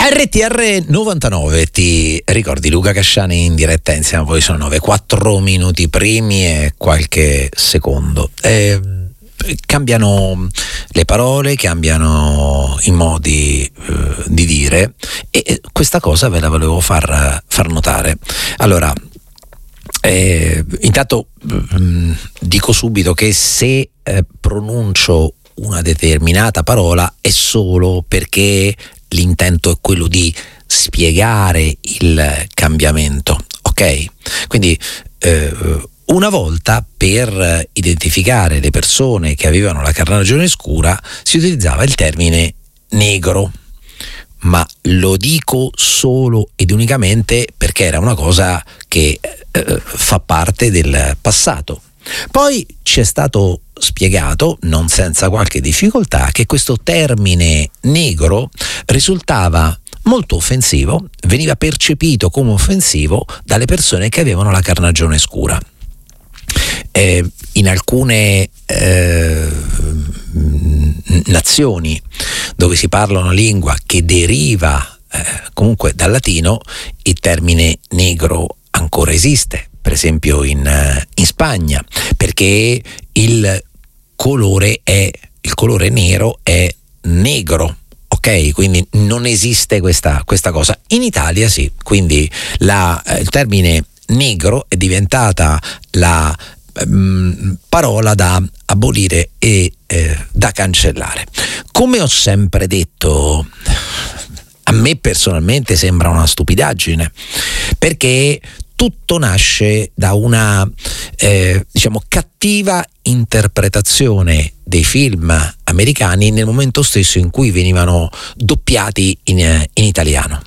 RTR 99, ti ricordi Luca Casciani in diretta insieme a voi? Sono 9:04 minuti primi e qualche secondo. Cambiano le parole, cambiano i modi di dire, e questa cosa ve la volevo far notare. Allora, intanto dico subito che se pronuncio una determinata parola è solo perché l'intento è quello di spiegare il cambiamento, ok? Quindi una volta per identificare le persone che avevano la carnagione scura si utilizzava il termine negro, ma lo dico solo ed unicamente perché era una cosa che fa parte del passato. Poi ci è stato spiegato, non senza qualche difficoltà, che questo termine negro risultava molto offensivo, veniva percepito come offensivo dalle persone che avevano la carnagione scura. In alcune nazioni dove si parla una lingua che deriva comunque dal latino, il termine negro ancora esiste, per esempio in Spagna, perché il colore nero è negro, ok? Quindi non esiste questa cosa. In Italia sì, quindi il termine negro è diventata la parola da abolire e da cancellare. Come ho sempre detto, a me personalmente sembra una stupidaggine, perché tutto nasce da una cattiva interpretazione dei film americani nel momento stesso in cui venivano doppiati in italiano.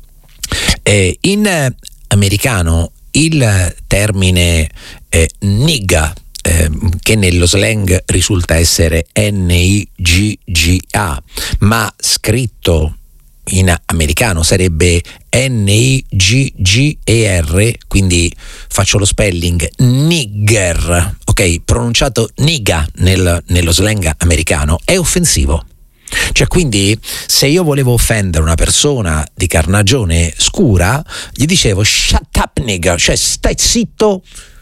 In americano il termine nigga, che nello slang risulta essere Nigga, ma scritto in americano sarebbe Nigger, quindi faccio lo spelling, nigger, ok? Pronunciato niga nello slang americano è offensivo. Cioè, quindi se io volevo offendere una persona di carnagione scura, gli dicevo shut up nigger, cioè stai zitto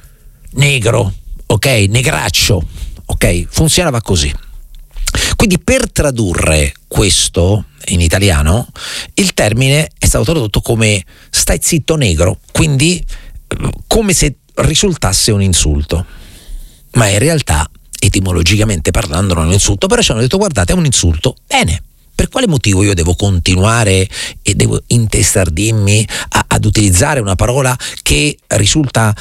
negro, ok? Negraccio, ok? Funzionava così. Quindi per tradurre questo in italiano il termine è stato tradotto come stai zitto negro, quindi come se risultasse un insulto, ma in realtà etimologicamente parlando non è un insulto, però ci hanno detto guardate è un insulto. Bene, per quale motivo io devo continuare e devo intestardirmi ad utilizzare una parola che risulta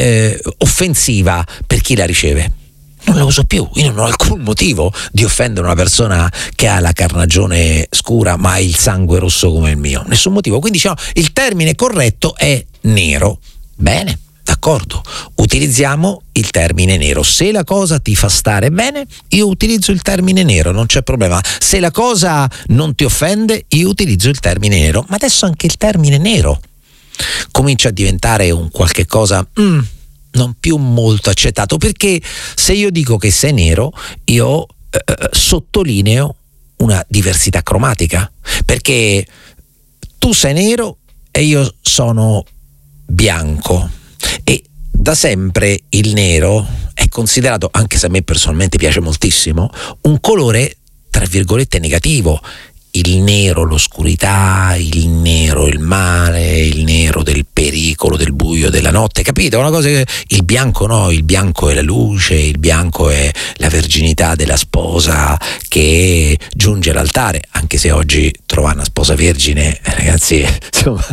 offensiva per chi la riceve? Non la uso più, io non ho alcun motivo di offendere una persona che ha la carnagione scura ma ha il sangue rosso come il mio, nessun motivo. Quindi diciamo, il termine corretto è nero. Bene, d'accordo, utilizziamo il termine nero. Se la cosa ti fa stare bene, io utilizzo il termine nero, non c'è problema. Se la cosa non ti offende, io utilizzo il termine nero. Ma adesso anche il termine nero comincia a diventare un qualche cosa non più molto accettato, perché se io dico che sei nero, io sottolineo una diversità cromatica, perché tu sei nero e io sono bianco, e da sempre il nero è considerato, anche se a me personalmente piace moltissimo, un colore tra virgolette negativo. Il nero l'oscurità, il nero il male, il nero del pericolo, del buio della notte, capito? Una cosa che il bianco no, il bianco è la luce, il bianco è la verginità della sposa che giunge all'altare, anche se oggi trovare una sposa vergine, ragazzi, insomma,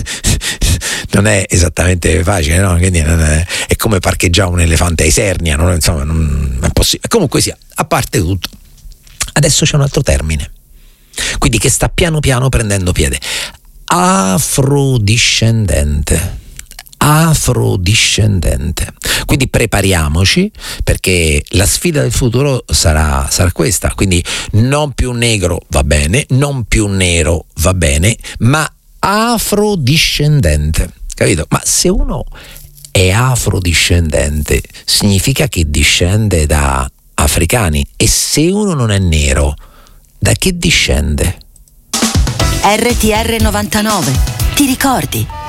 non è esattamente facile, no? Quindi è come parcheggiare un elefante a Isernia, no? Insomma, non è possibile. Comunque sia, a parte tutto, adesso c'è un altro termine, quindi che sta piano piano prendendo piede: afrodiscendente. Quindi prepariamoci, perché la sfida del futuro sarà questa. Quindi non più negro va bene, non più nero va bene, ma afrodiscendente, capito? Ma se uno è afrodiscendente significa che discende da africani, e se uno non è nero, da che discende? RTR 99. Ti ricordi?